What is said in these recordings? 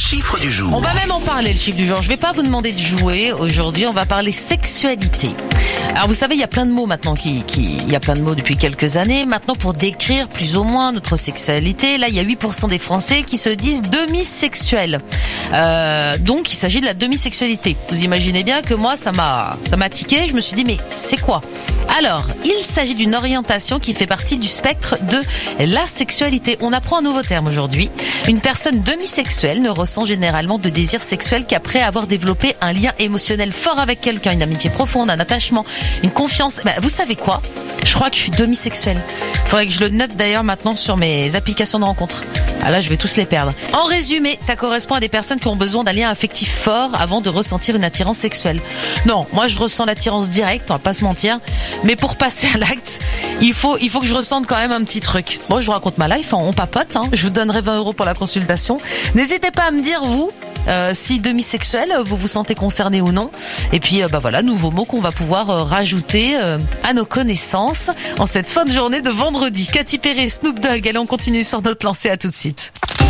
chiffre du jour. On va même en parler, le chiffre du jour. Je vais pas vous demander de jouer aujourd'hui, on va parler sexualité. Alors vous savez, il y a plein de mots maintenant il y a plein de mots depuis quelques années maintenant pour décrire plus ou moins notre sexualité. Là, il y a 8% des Français qui se disent demisexuels. Donc il s'agit de la demisexualité. Vous imaginez bien que moi ça m'a tiqué, je me suis dit mais c'est quoi ? Alors, il s'agit d'une orientation qui fait partie du spectre de la sexualité. On apprend un nouveau terme aujourd'hui. Une personne demisexuelle ne ressent généralement de désir sexuel qu'après avoir développé un lien émotionnel fort avec quelqu'un, une amitié profonde, un attachement, une confiance. Vous savez quoi ? Je crois que je suis demisexuelle. Faudrait que je le note d'ailleurs maintenant sur mes applications de rencontres. Ah là, je vais tous les perdre. En résumé, ça correspond à des personnes qui ont besoin d'un lien affectif fort avant de ressentir une attirance sexuelle. Non, moi je ressens l'attirance directe, on va pas se mentir. Mais pour passer à l'acte, il faut que je ressente quand même un petit truc. Bon, je vous raconte ma life, on papote. Je vous donnerai 20 € pour la consultation. N'hésitez pas à me dire, vous, si demisexuel, vous vous sentez concerné ou non. Et puis, voilà, nouveaux mots qu'on va pouvoir rajouter à nos connaissances en cette fin de journée de vendredi. Katy Perry, Snoop Dogg, allez, on continue sur notre lancée, à tout de suite.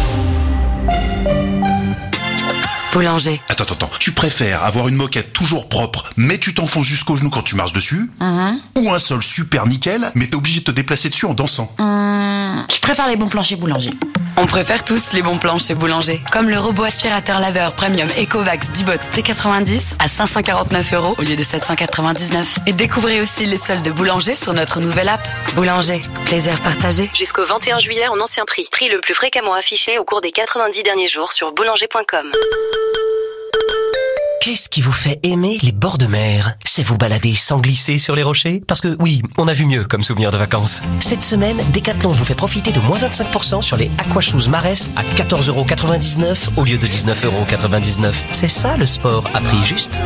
Boulanger. Attends, tu préfères avoir une moquette toujours propre, mais tu t'enfonces jusqu'au genou quand tu marches dessus, ou un sol super nickel, mais t'es obligé de te déplacer dessus en dansant? Je préfère les bons plans chez Boulanger. On préfère tous les bons plans chez Boulanger. Comme le robot aspirateur laveur premium Ecovacs Dibot T90 à 549 € au lieu de 799. Et découvrez aussi les soldes de Boulanger sur notre nouvelle app. Boulanger, plaisir partagé. Jusqu'au 21 juillet en ancien prix. Prix le plus fréquemment affiché au cours des 90 derniers jours sur boulanger.com. Qu'est-ce qui vous fait aimer les bords de mer? C'est vous balader sans glisser sur les rochers? Parce que oui, on a vu mieux comme souvenir de vacances. Cette semaine, Decathlon vous fait profiter de moins 25% sur les Aquashoes Marès à 14,99 € au lieu de 19,99 €. C'est ça le sport à prix juste.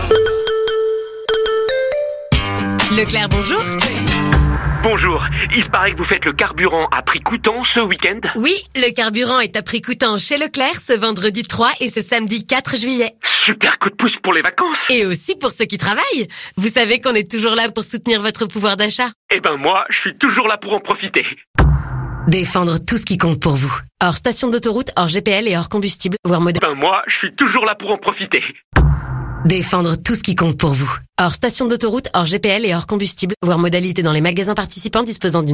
Leclerc, bonjour. Bonjour, il paraît que vous faites le carburant à prix coûtant ce week-end? Oui, le carburant est à prix coûtant chez Leclerc ce vendredi 3 et ce samedi 4 juillet. Super coup de pouce pour les vacances. Et aussi pour ceux qui travaillent. Vous savez qu'on est toujours là pour soutenir votre pouvoir d'achat. Eh ben moi, je suis toujours là pour en profiter. Défendre tout ce qui compte pour vous. Hors station d'autoroute, hors GPL et hors combustible, voire modèle. Eh ben moi, je suis toujours là pour en profiter. Défendre tout ce qui compte pour vous. Hors station d'autoroute, hors GPL et hors combustible, voire modalité dans les magasins participants disposant d'une